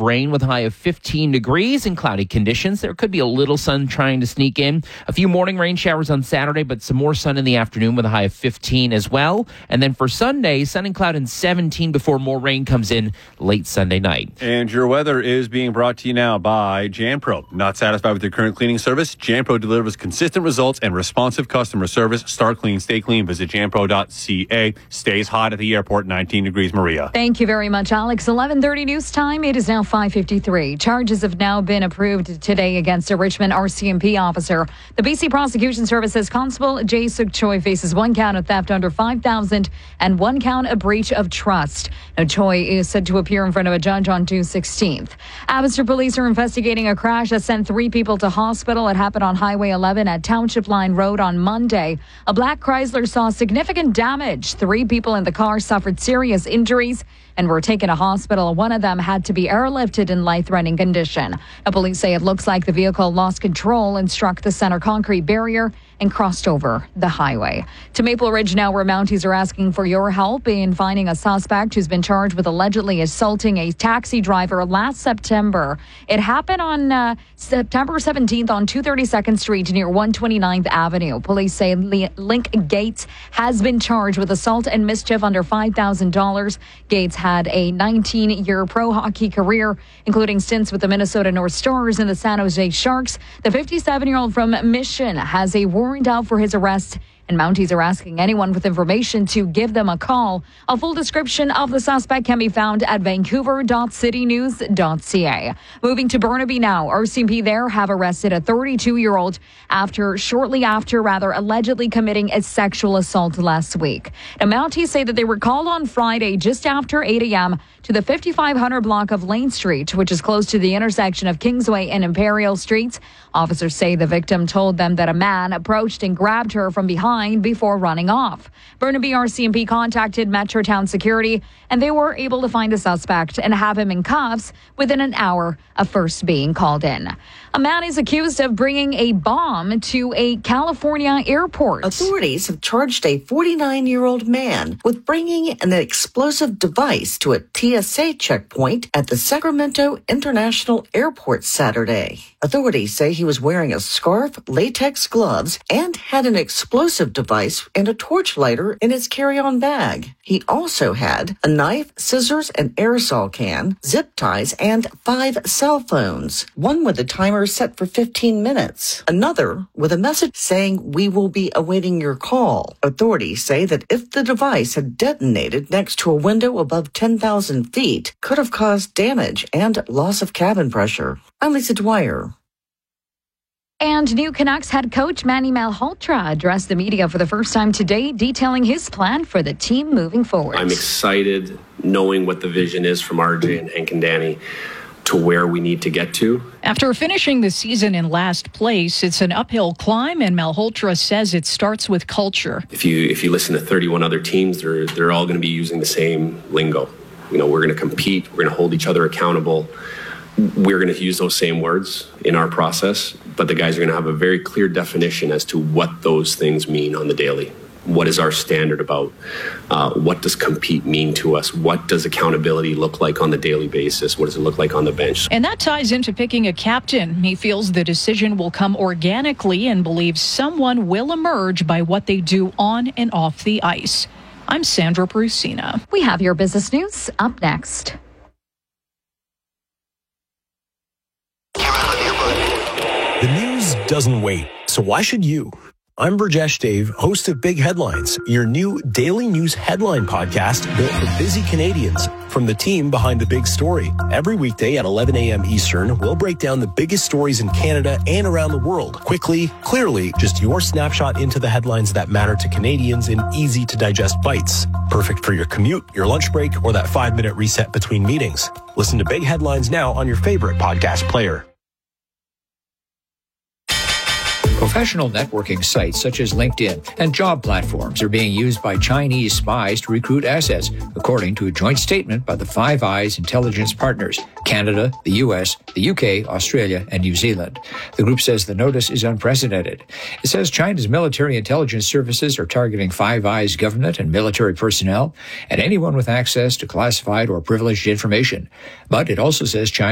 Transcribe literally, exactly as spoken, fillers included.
rain with a high of fifteen degrees and cloudy conditions. There could be a little sun trying to sneak in. A few morning rain showers on Saturday, but some more sun in the afternoon with a high of fifteen as well. And then for Sunday, sun and cloud and seventeen before more rain comes in late Sunday night. And your weather is being brought to you now by JanPro. Not satisfied with your current cleaning service? JanPro delivers consistent results and responsive customer service. Start clean, stay clean. Visit jan pro dot c a. Stays hot at the airport, nineteen degrees, Maria. Thank you very much, Alex. eleven thirty news time. It is now five fifty-three. Charges have now been approved today against a Richmond R C M P officer. The B C Prosecution Service says Constable Jae Suk Choi faces one count of theft under five thousand dollars and one count of breach of trust. Now, Choi is set to appear in front of a judge on June sixteenth. Abbotsford police are investigating a crash that sent three people to hospital. It happened on Highway eleven at Township Line Road on Monday. A black Chrysler saw significant damage. Three people in the car suffered serious injuries and were taken to hospital. One of them had to be airlifted in life-threatening condition. Now, police say it looks like the vehicle lost control and struck the center concrete barrier and crossed over the highway. To Maple Ridge now, where Mounties are asking for your help in finding a suspect who's been charged with allegedly assaulting a taxi driver last September. It happened on uh, September seventeenth on two thirty-second Street near one twenty-ninth Avenue. Police say Link Gates has been charged with assault and mischief under five thousand dollars. Gates had a nineteen-year pro hockey career, including stints with the Minnesota North Stars and the San Jose Sharks. The fifty-seven-year-old from Mission has a warrant out for his arrest, and Mounties are asking anyone with information to give them a call. A full description of the suspect can be found at vancouver dot city news dot c a. Moving to Burnaby now, R C M P there have arrested a thirty-two-year-old after, shortly after, rather, allegedly committing a sexual assault last week. Now, Mounties say that they were called on Friday just after eight a.m. to the fifty-five hundred block of Lane Street, which is close to the intersection of Kingsway and Imperial Streets. Officers say the victim told them that a man approached and grabbed her from behind before running off. Burnaby R C M P contacted Metrotown Security, and they were able to find the suspect and have him in cuffs within an hour of first being called in. A man is accused of bringing a bomb to a California airport. Authorities have charged a forty-nine-year-old man with bringing an explosive device to a T S A checkpoint at the Sacramento International Airport Saturday. Authorities say he was wearing a scarf, latex gloves, and had an explosive device and a torch lighter in his carry-on bag. He also had a knife, scissors, an aerosol can, zip ties, and five cell phones. One with a timer set for fifteen minutes. Another with a message saying, "We will be awaiting your call." Authorities say that if the device had detonated next to a window above ten thousand feet, could have caused damage and loss of cabin pressure. I'm Lisa Dwyer. And new Canucks head coach Manny Malhotra addressed the media for the first time today, detailing his plan for the team moving forward. I'm excited knowing what the vision is from R J and Hank and Danny to where we need to get to. After finishing the season in last place, it's an uphill climb, and Malhotra says it starts with culture. If you if you listen to thirty-one other teams, they're they're all going to be using the same lingo. You know, we're going to compete, we're going to hold each other accountable. We're going to use those same words in our process, but the guys are going to have a very clear definition as to what those things mean on the daily. What is our standard about? Uh, what does compete mean to us? What does accountability look like on the daily basis? What does it look like on the bench? And that ties into picking a captain. He feels the decision will come organically and believes someone will emerge by what they do on and off the ice. I'm Sandra Brusina. We have your business news up next. The news doesn't wait, so why should you? I'm Burjesh Dave, host of Big Headlines, your new daily news headline podcast built for busy Canadians. From the team behind the big story. Every weekday at eleven a.m. Eastern, we'll break down the biggest stories in Canada and around the world. Quickly, clearly, just your snapshot into the headlines that matter to Canadians in easy-to-digest bites. Perfect for your commute, your lunch break, or that five-minute reset between meetings. Listen to Big Headlines now on your favorite podcast player. Professional networking sites such as LinkedIn and job platforms are being used by Chinese spies to recruit assets, according to a joint statement by the Five Eyes intelligence partners, Canada, the U S, the U K, Australia, and New Zealand. The group says the notice is unprecedented. It says China's military intelligence services are targeting Five Eyes government and military personnel and anyone with access to classified or privileged information. But it also says China